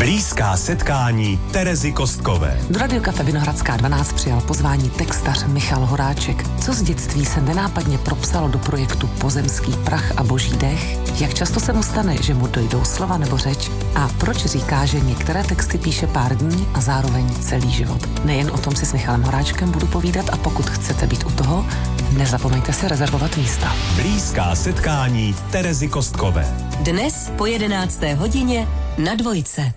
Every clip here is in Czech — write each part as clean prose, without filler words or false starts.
Blízká setkání Terezy Kostkové. Do Radio Cafe Vinohradská 12 přijal pozvání textař Michal Horáček. Co z dětství se nenápadně propsalo do projektu Pozemský prach a boží dech? Jak často se mu stane, že mu dojdou slova nebo řeč? A proč říká, že některé texty píše pár dní a zároveň celý život? Nejen o tom si s Michalem Horáčkem budu povídat a pokud chcete být u toho, nezapomeňte si rezervovat místa. Blízká setkání Terezy Kostkové. Dnes po 11. hodině na Dvojce.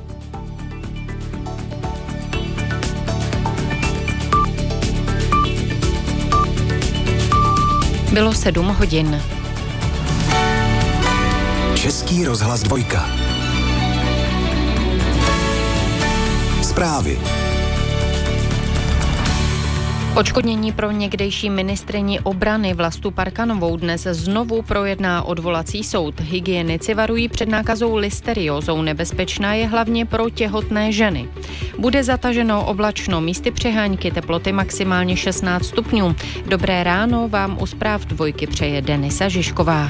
Bylo 7 hodin. Český rozhlas 2. Zprávy. Odškodnění pro někdejší ministryni obrany Vlastu Parkanovou dnes znovu projedná odvolací soud. Hygienici varují před nákazou listeriózou. Nebezpečná je hlavně pro těhotné ženy. Bude zataženo oblačno, místy přehánky, teploty maximálně 16 stupňů. Dobré ráno vám u zpráv 2 přeje Denisa Žižková.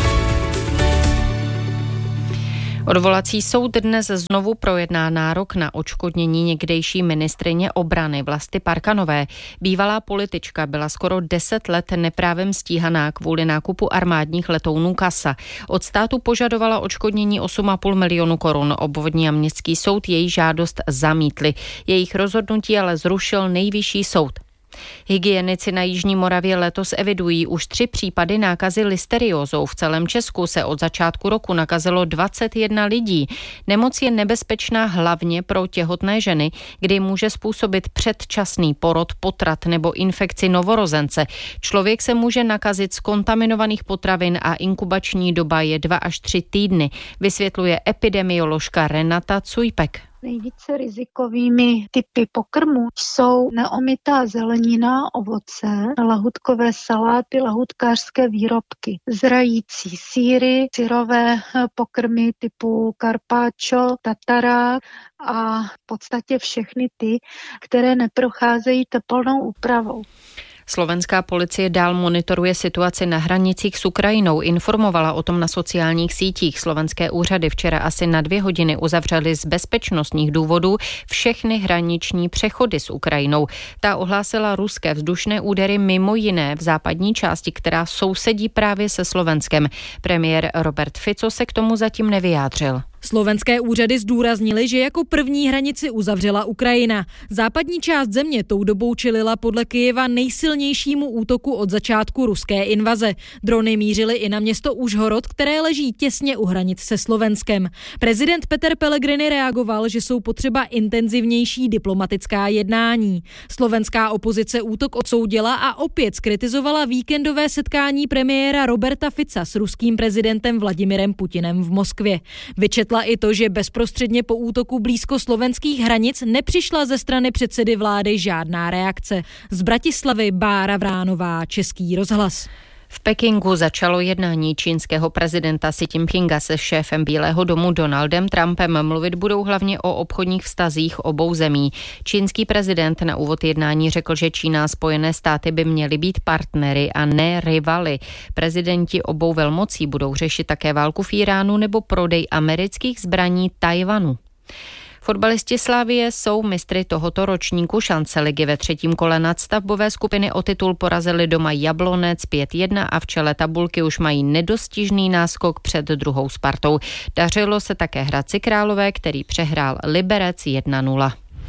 Odvolací soud dnes znovu projedná nárok na odškodnění někdejší ministryně obrany Vlasty Parkanové. Bývalá politička byla skoro 10 let neprávem stíhaná kvůli nákupu armádních letounů CASA. Od státu požadovala odškodnění 8,5 milionu korun. Obvodní a městský soud její žádost zamítli. Jejich rozhodnutí ale zrušil nejvyšší soud. Hygienici na Jižní Moravě letos evidují už 3 případy nákazy listeriózou. V celém Česku se od začátku roku nakazilo 21 lidí. Nemoc je nebezpečná hlavně pro těhotné ženy, kdy může způsobit předčasný porod, potrat nebo infekci novorozence. Člověk se může nakazit z kontaminovaných potravin a inkubační doba je 2 až 3 týdny, vysvětluje epidemioložka Renata Cujpek. Nejvíce rizikovými typy pokrmů jsou neomytá zelenina, ovoce, lahůdkové saláty, lahůdkářské výrobky, zrající sýry, syrové pokrmy typu carpaccio, tatara a v podstatě všechny ty, které neprocházejí teplnou úpravou. Slovenská policie dál monitoruje situaci na hranicích s Ukrajinou. Informovala o tom na sociálních sítích. Slovenské úřady včera asi na 2 hodiny uzavřely z bezpečnostních důvodů všechny hraniční přechody s Ukrajinou. Ta ohlásila ruské vzdušné údery mimo jiné v západní části, která sousedí právě se Slovenskem. Premiér Robert Fico se k tomu zatím nevyjádřil. Slovenské úřady zdůraznily, že jako první hranici uzavřela Ukrajina. Západní část země tou dobou čelila podle Kyjeva nejsilnějšímu útoku od začátku ruské invaze. Drony mířily i na město Užhorod, které leží těsně u hranic se Slovenskem. Prezident Peter Pellegrini reagoval, že jsou potřeba intenzivnější diplomatická jednání. Slovenská opozice útok odsoudila a opět zkritizovala víkendové setkání premiéra Roberta Fica s ruským prezidentem Vladimirem Putinem v Moskvě. Vyčetla i to, že bezprostředně po útoku blízko slovenských hranic nepřišla ze strany předsedy vlády žádná reakce. Z Bratislavy Bára Vránová, Český rozhlas. V Pekingu začalo jednání čínského prezidenta Xi Jinpinga se šéfem Bílého domu Donaldem Trumpem. Mluvit budou hlavně o obchodních vztazích obou zemí. Čínský prezident na úvod jednání řekl, že Čína a Spojené státy by měly být partnery a ne rivaly. Prezidenti obou velmocí budou řešit také válku v Iránu nebo prodej amerických zbraní Tajvanu. Fotbalisti Slavie jsou mistry tohoto ročníku šance ligy. Ve 3. kole nadstavbové skupiny o titul porazili doma Jablonec 5-1 a v čele tabulky už mají nedostižný náskok před druhou Spartou. Dařilo se také Hradci Králové, který přehrál Liberec 1-0.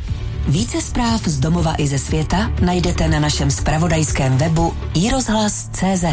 Více zpráv z domova i ze světa najdete na našem zpravodajském webu iRozhlas.cz.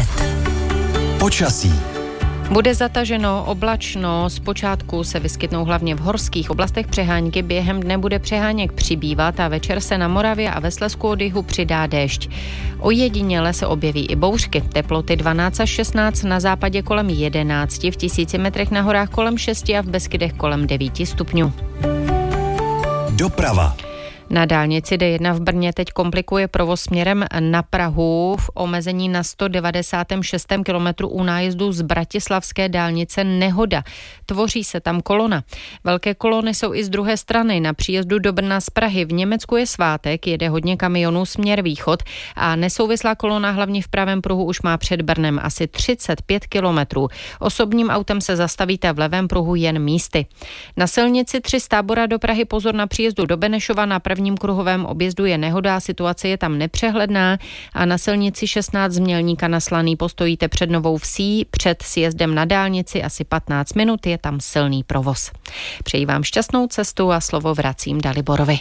Počasí. Bude zataženo, oblačno, zpočátku se vyskytnou hlavně v horských oblastech přehánky, během dne bude přeháněk přibývat a večer se na Moravě a ve Slezsku od jihu přidá déšť. Ojediněle se objeví i bouřky, teploty 12 až 16, na západě kolem 11, v 1000 metrech na horách kolem 6 a v Beskydech kolem 9 stupňů. Doprava. Na dálnici D1 v Brně teď komplikuje provoz směrem na Prahu. V omezení na 196. kilometru u nájezdu z bratislavské dálnice nehoda. Tvoří se tam kolona. Velké kolony jsou i z druhé strany. Na příjezdu do Brna z Prahy v Německu je svátek, jede hodně kamionů směr východ a nesouvislá kolona hlavně v pravém pruhu už má před Brnem asi 35 kilometrů. Osobním autem se zastavíte v levém pruhu jen místy. Na silnici 3 z Tábora do Prahy pozor na příjezdu do Benešova, na prvním kruhovém objezdu je nehoda, situace je tam nepřehledná a na silnici 16 z Mělníka na Slaný postojíte před Novou Vsí, před sjezdem na dálnici asi 15 minut, je tam silný provoz. Přeji vám šťastnou cestu a slovo vracím Daliborovi.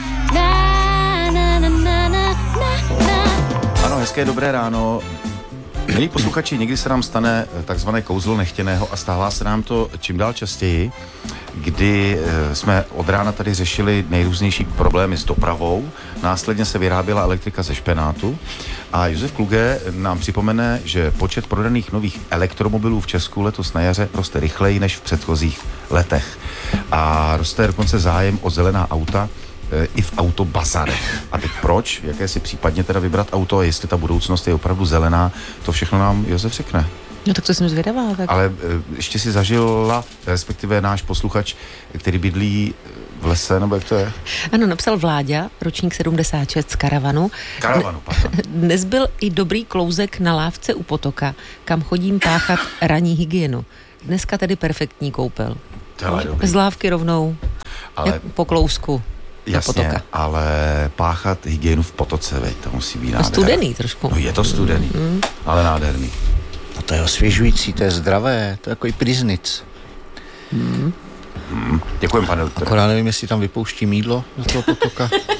Ano, hezké dobré ráno. Milí posluchači, někdy se nám stane takzvané kouzlo nechtěného a stává se nám to čím dál častěji, kdy jsme od rána tady řešili nejrůznější problémy s dopravou, následně se vyráběla elektrika ze špenátu a Josef Kluge nám připomene, že počet prodaných nových elektromobilů v Česku letos na jaře roste rychleji než v předchozích letech a roste dokonce zájem o zelená auta i v autobazarech. A teď proč? Jaké si případně teda vybrat auto a jestli ta budoucnost je opravdu zelená, to všechno nám Josef řekne. No tak to jsem zvědavá. Tak. Ale ještě si zažila, respektive náš posluchač, který bydlí v lese, nebo jak to je? Ano, napsal Vláďa, ročník 76 z Karavanu. Pardon. Dnes byl i dobrý klouzek na lávce u potoka, kam chodím páchat ranní hygienu. Dneska tedy perfektní koupel. Z lávky rovnou, po klouzku. Jasně, ale páchat hygienu v potoce, veď, to musí být nádherný. Studený trošku. No je to studený, ale nádherný. No to je osvěžující, to je zdravé, to je jako i pryznic. Děkujem, pane doktore. Akorát nevím, jestli tam vypouští mýdlo do toho potoka.